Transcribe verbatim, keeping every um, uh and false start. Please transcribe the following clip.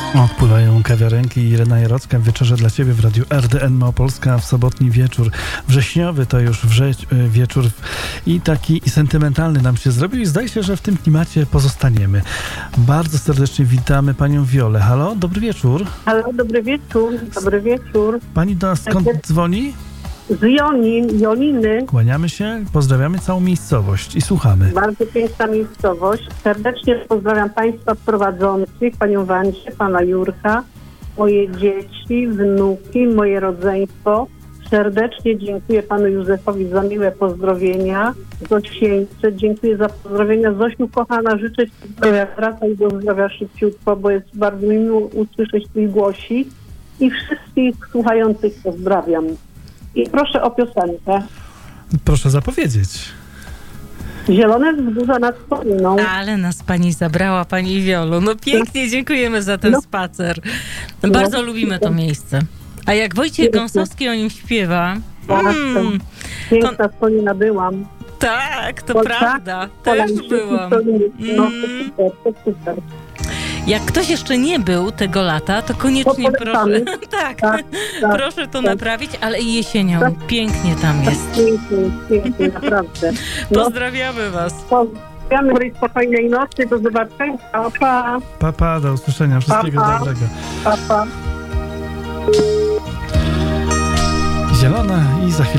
Odpływają kawiarenki. Irena Jarocka w wieczorze dla Ciebie w Radiu R D N Małopolska w sobotni wieczór. Wrześniowy to już wrze- wieczór i taki i sentymentalny nam się zrobił i zdaje się, że w tym klimacie pozostaniemy. Bardzo serdecznie witamy Panią Wiolę. Halo, dobry wieczór. Halo, dobry wieczór. Dobry wieczór. Pani do nas skąd dzwoni? Z Jonin, Joniny. Kłaniamy się, pozdrawiamy całą miejscowość i słuchamy. Bardzo piękna miejscowość. Serdecznie pozdrawiam Państwa prowadzących, Panią Wancie, Pana Jurka, moje dzieci, wnuki, moje rodzeństwo. Serdecznie dziękuję Panu Józefowi za miłe pozdrowienia. Zosieńce, dziękuję za pozdrowienia. Zosiu, kochana, życzę Ci zdrowia, wracaj do zdrowia szybciutko, bo jest bardzo mi miło usłyszeć Twój głosik. I wszystkich słuchających pozdrawiam. I proszę o piosenkę. Proszę zapowiedzieć. Zielone wzgórza nad Poliną. Ale nas pani zabrała, pani Wiolu. No pięknie dziękujemy za ten no. spacer. Bardzo no. lubimy to miejsce. A jak Wojciech Gąsowski o nim śpiewa... Mm, Piękna to... Polina byłam. Tak, to Bo prawda. Tak, Też byłam. No, to super, to super. Jak ktoś jeszcze nie był tego lata, to koniecznie to proszę, tak, tak, tak, proszę to tak. naprawić, ale i jesienią. Tak. Pięknie tam jest. Pięknie, pięknie, naprawdę. No. Pozdrawiamy was. Pozdrawiamy, dobrej, spokojnej nocy, do zobaczenia. Pa, pa. Pa, pa, do usłyszenia. Wszystkiego pa, pa. dobrego. Pa, pa. Zielona i za chwilę